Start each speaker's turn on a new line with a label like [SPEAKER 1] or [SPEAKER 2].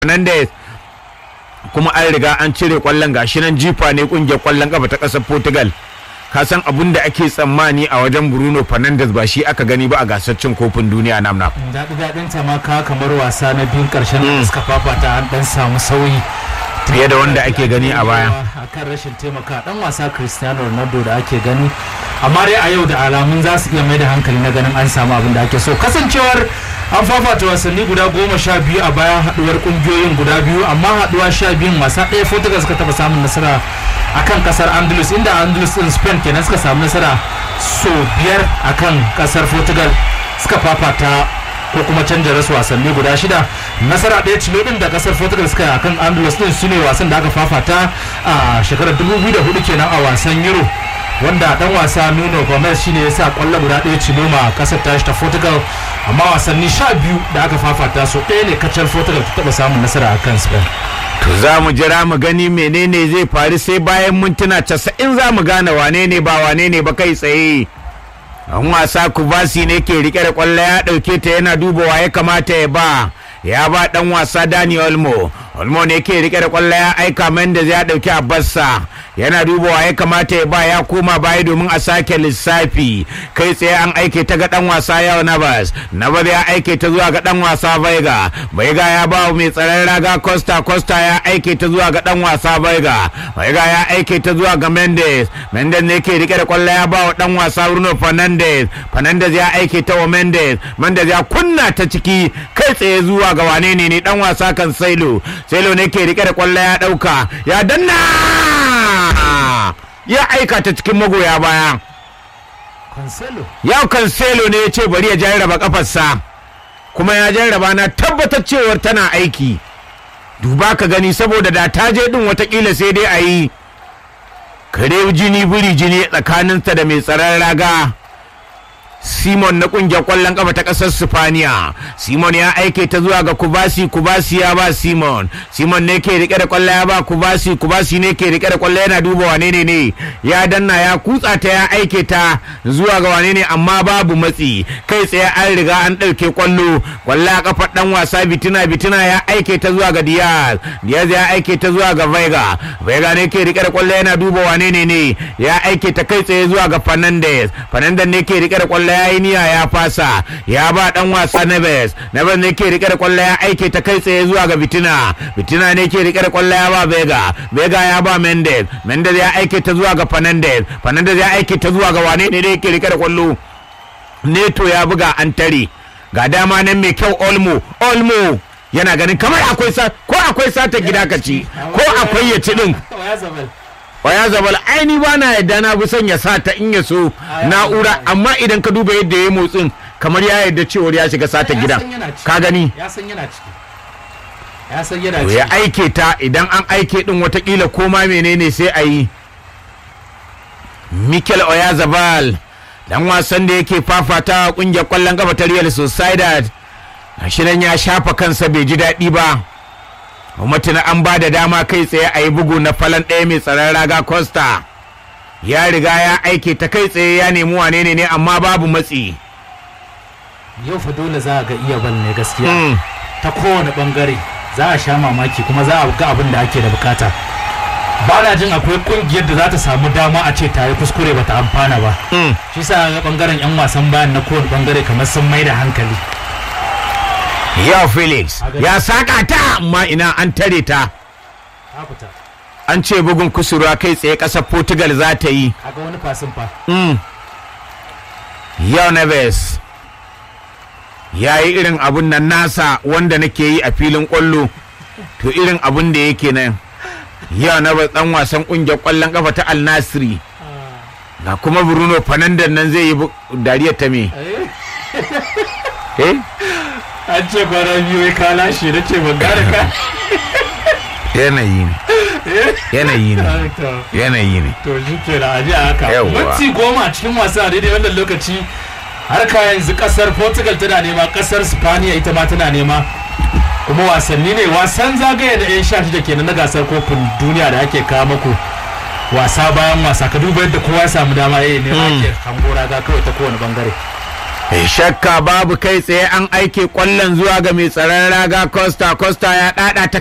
[SPEAKER 1] Fernandes kuma an riga an cire kwallon, gashi nan jifa ne kungiyar kwallon kafa ta kasar Portugal. Ka san abin da ake tsammani a wajen Bruno Fernandes ba shi aka gani ba a gasar cin kofin duniya namna.
[SPEAKER 2] Daɗin ta ma kamar wasa na biyun ƙarshen da suka fafata an dan samu sauyi
[SPEAKER 1] fiye da wanda ake gani a baya.
[SPEAKER 2] Akan rashin taimaka dan wasa Cristiano Ronaldo da ake gani, amma dai a yau da alamun za su iya mai da hankali na ganin an samu abin da ake so. Kasancewar an fafata wasanni guda 12 a bayan haduwar kungiyoyin guda biyu, amma haduwa 12 wasa ɗaya Portugal suka taba samun nasara akan kasar Andalus, inda Andalus din Spain kenan suka samu nasara so 5 akan kasar Portugal. Suka fafata ko kuma canja rasu wasanni guda 6, nasara ɗaya cilo din da kasar Portugal suka yi akan Andalus din su ne wasan da aka fafata a shekarar 2004 kenan a wasan Euro, wanda dan wasa Nuno Gomes shine ya sa kwallo guda ɗaya cilo ma kasar tashi ta Portugal. Amma wasanni 12 da aka fafata so ɗaya ne kacal Portugal ta taɓa samun nasara a kan Spain.
[SPEAKER 1] To za mu jira mu gani menene zai faru, sai bayan mintuna 90 za mu gane wane ne ba kai tsaye. An wasa Kubasi ne ke rike da kwallo, ya ɗauke ta yana dubawa ya kamata ya ba dan wasa Dani Olmo ne ke rike da kwallo, ya aika Mendes ya ɗauki Abassa, yana dubawa ya kamata ya koma baya domin a sake lissafi. Kai tsaye an aike ta ga dan wasa yau Navas ya aike ta zuwa ga dan wasa Veiga ya ba mai tsaron raga Costa ya aike ta zuwa ga dan wasa Veiga ya aike ta zuwa ga Mendes ne ke rike da kwallo, ya ba wa dan wasa Bruno Fernandes ya aike ta wa Mendes ya kunna ta ciki kai tsaye zuwa ga wane ne dan wasa Cancelo ne ke rike da kwallo, ya dauka ya danna ya aika ta cikin magoya baya. Cancelo ne ya ce bari ya jarraba kafarsa, kuma ya jarraba, na tabbatar cewar tana aiki. Duba ka gani, saboda da ta je din watakila sai dai a yi kare jini buri jini tsakaninsa da mai tsaron raga Simon na kungiyar kwallon kafa ta kasar Sifaniya. Simon ya aike ta zuwa ga Kubasi ya ba Simon ne ke rike da kwallo, ya ba Kubasi ne ke rike da kwallo, yana duba wane ne ya danna, ya kutsa ta, ya aike ta zuwa ga wane ne, amma babu matsi. Kai tsaye an riga an ɗauke kwallo a kafar dan wasa Bitina ya aike ta zuwa ga Diaz ya aike ta zuwa ga Veiga ne ke rike da kwallo, yana duba wane ne ya aike ta kai tsaye zuwa ga Fernandes ne ke rike da kwallo, ya yi niyya ya fasa, ya ba dan wasa Neves ne ke rike da kwallo, ya aike ta kai tsaye zuwa ga Bitina ne ke rike da kwallo, ya ba Veiga ya ba Mendes ya aike ta zuwa ga Fernandes ya aike ta zuwa ga wane ne ke rike da kwallo. Neto ya buga an tare, ga dama nan mai kyau Olmo yana ganin kamar akwai sata gida kaci ko akwai ya ci din. Oyazabal aini ba na yadda, na fi son ya sata in ya so na'ura, amma idan ka duba yadda ya motsin kamar ya yadda cewar ya shiga sata gidan. Ka gani? Ya san yana ciki. Ya aike ta, idan an aike din watakila koma menene sai a yi. Mikel Oyazabal dan wasan da yake fafata a kungiyar kwallon kafa ta Real Sociedad, gashi nan ya shafa kansa bai ji daɗi ba. Kuma tuna an ba da dama kai tsaye a yi bugu na falon ɗaya mai tsaron raga Costa, ya riga ya aike ta kai tsaye, ya nemi wane ne amma babu matsi.
[SPEAKER 2] Yau fa dole za a ga iya bal ne gaskiya, ta kowane bangare za a sha mamaki kuma za a ga abin da ake da bukata. Ba na jin akwai kungiyar da za ta samu dama a ce ta yi kuskure ba ta amfana ba. Shi sa ga bangaren 'yan wasan bayan na kowane bangare kamar sun mai da hankali.
[SPEAKER 1] Yau Felix ya saka ta, amma ina an tare ta. An ce bugun kusurwa kai tsaye kasar Portugal za ta yi.
[SPEAKER 2] Kaga wani fasin fa.
[SPEAKER 1] Yau Neves ya yi irin abun nan nasa wanda nake yi a filin kwallo, to irin abun da yake nan. Yau Neves dan wasan kungiyar kwallon kafa ta Al Nassr. Ga kuma Bruno Fernandes nan zai yi dariyar ta me?
[SPEAKER 2] An ce kwana biyu ya kala shi, na ce ban gane ka.
[SPEAKER 1] Yanayi ne.
[SPEAKER 2] To shi ke da aji a haka. Minti 10 a cikin wasa daidai wannan lokaci. Har ka yanzu kasar Portugal tana nema, kasar Spaniya ita ma tana nema. Kuma wasanni ne, wasan zagaye da 'yan 16 kenan na gasar kofin duniya da ake kawo muku. Wasa bayan wasa, ka duba yadda kowa ya samu dama ne ake hango raga kawai ta kowane bangare.
[SPEAKER 1] shakka babu kai tsaye an aike kwallon zuwa ga mai tsaron raga Costa ya dada ta